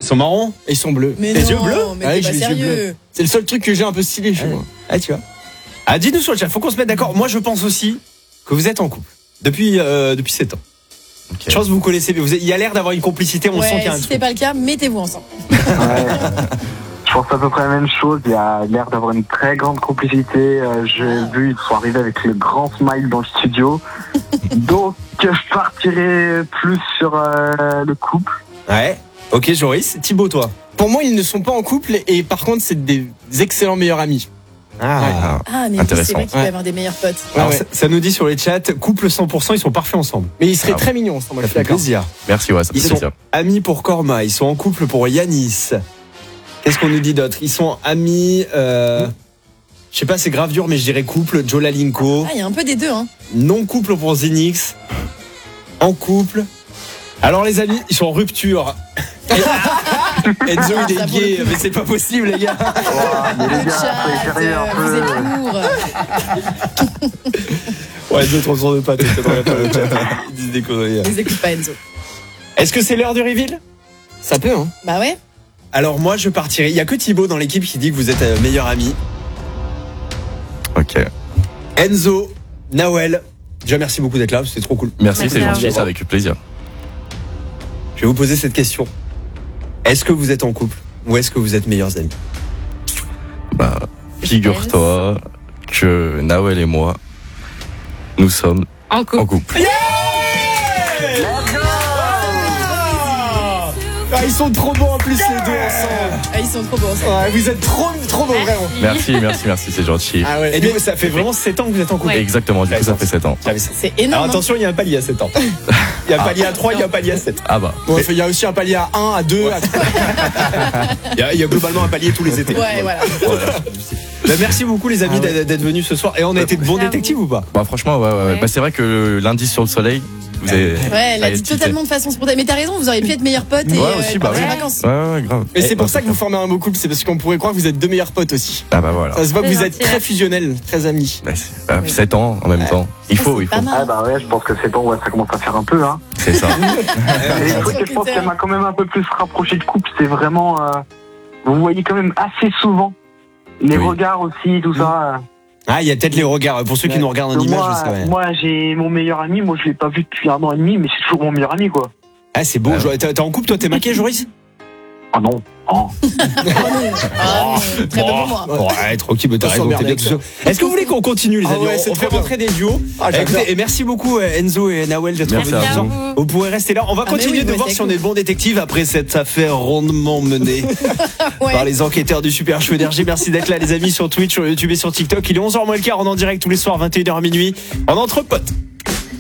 Ils sont marrons et ils sont bleus. Mais Les non, yeux bleus mais Ouais, t'es j'ai pas les yeux sérieux. bleus. C'est le seul truc que j'ai un peu stylé chez moi. Ah, tu vois. Ah, dites-nous sur le chat, faut qu'on se mette d'accord. Moi, je pense aussi que vous êtes en couple depuis 7 ans. Ok. Je pense que vous connaissez, il y a l'air d'avoir une complicité, on sent qu'il y a un si truc. c'est pas le cas, mettez-vous ensemble. Ouais. Je pense à peu près la même chose. Il y a l'air d'avoir une très grande complicité. J'ai vu, ils sont arrivés avec le grand smile dans le studio. Donc, je partirai plus sur le couple. Ouais. Ok, Joris. Thibaut, toi. Pour moi, ils ne sont pas en couple et par contre, c'est des excellents meilleurs amis. Ah. Ah, mais oui, Intéressant. c'est vrai qu'il peut y avoir des meilleurs potes. Alors, Ouais. ça nous dit sur les chats, couple 100%, ils sont parfaits ensemble. Mais ils seraient Ah très mignons ensemble, Ça je suis fait d'accord. plaisir. Merci, ouais, ça fait Ils sont plaisir. amis pour Korma, ils sont en couple pour Yanis. Qu'est-ce qu'on nous dit d'autre? Ils sont amis, je sais pas, c'est grave dur, mais je dirais couple, Joe Lalinko. Ah, il y a un peu des deux, hein. Non couple pour Zenix. En couple. Alors les amis, ils sont en rupture. Enzo il Ça est pour gay, le coup. mais c'est pas possible les gars. Mais les Le gars, chat, soyez sérieux un vous peu. êtes lourds. Ouais, d'autres on s'en veut pas, t'inquiète, on regarde pas le chat. Ils disent des conneries. Ne les écoute pas, Enzo. Est-ce que c'est l'heure du reveal? Ça peut, hein. Bah ouais. Alors moi je partirai. Il y a que Thibaut dans l'équipe qui dit que vous êtes meilleurs amis. Ok. Enzo, Nawel. Déjà merci beaucoup d'être là, c'était trop cool. Merci, c'est à gentil, vous. c'est avec plaisir. Je vais vous poser cette question. Est-ce que vous êtes en couple ou est-ce que vous êtes meilleurs amis? Bah, figure-toi que Nawel et moi, nous sommes En couple. en couple. Ah, ils sont trop bons en plus les deux ensemble. Ah, ils sont trop beaux ensemble. Ouais, vous êtes trop bons vraiment. Merci, c'est gentil. Ah ouais. Et du coup ça fait vraiment 7 ans que vous êtes en couple. Ouais. Exactement, du coup, ça fait 7 ans. J'avais ça. C'est Alors énorme. hein. attention, il y a un palier à 7 ans. Il y a un palier à 3, il y a un palier à 7. Ah bah, Bon, il y a aussi un palier à 1, à 2, à 3. Il y a globalement un palier tous les étés. Ouais, voilà. Bah, merci beaucoup les amis d'être venus ce soir. Et on a été de bons Merci à détectives ou pas? bah franchement, ouais. Ouais. Bah, c'est vrai que l'indice sur le soleil, vous avez. Ouais, elle a dit tilté. totalement de façon spontanée. Mais t'as raison, vous auriez pu être meilleurs potes et Ouais, aussi, bah partir en oui. vacances. Ouais, grave. Mais c'est pour ça que vous formez un beau couple, c'est parce qu'on pourrait croire que vous êtes deux meilleurs potes aussi. Ah bah voilà. Ça se voit que C'est vous êtes gentil, très hein. fusionnels, très amis. Bah, 7 ans en même temps. Il faut. Pas mal. Ah bah ouais, je pense que c'est bon, ouais, ça commence à faire un peu, hein. C'est ça. Et le truc que je pense qu'elle m'a quand même un peu plus rapproché de couple, c'est vraiment, vous voyez quand même assez souvent les Oui. regards aussi, tout ça. Ah, il y a peut-être les regards. Pour ceux qui nous regardent en image, moi, je sais. Ouais. moi, j'ai mon meilleur ami, moi je l'ai pas vu depuis 1 an et demi, mais c'est toujours mon meilleur ami, quoi. Ah, c'est beau. Ouais. T'es en couple, toi, t'es maquillé, Joris? Ah non. Oh. Ah, très peu pour moi. Ouais, tranquille, mais t'as On raison, s'emmerde t'es bien avec tout seul. Est-ce que vous voulez qu'on continue, les Ah amis? ouais, c'est On fait trop bien. rentrer des duos. Ah, j'adore. Écoutez, et merci beaucoup, Enzo et Nawel, d'être Merci venus à ce soir. vous. Vous pourrez rester là. On va Ah, mais continuer oui, de ouais, voir c'est si on cool. est bon détective après cette affaire rondement menée Ouais. par les enquêteurs du Super Show Énergie. Merci d'être là, les amis, sur Twitch, sur YouTube et sur TikTok. Il est 11h moins le quart, on est en direct tous les soirs, 21h à minuit, en entre potes.